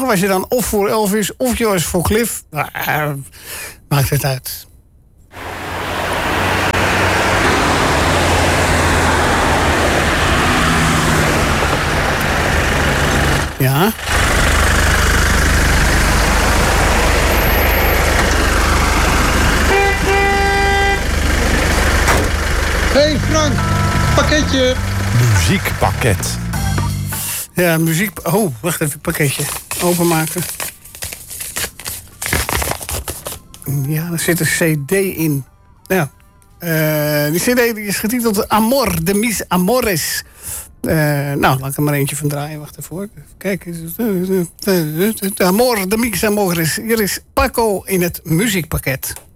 was je dan of voor Elvis of je was voor Cliff? Maakt het uit. Ja. Hey Frank, pakketje. Muziekpakket. Ja, muziek... Oh, wacht even, pakketje. Openmaken. Ja, er zit een cd in. Nou, die cd die is getiteld Amor, de Mis Amores. Nou, laat ik er maar eentje van draaien. Wacht even hoor. Kijk. Amor, de Mis Amores. Hier is Paco in het muziekpakket.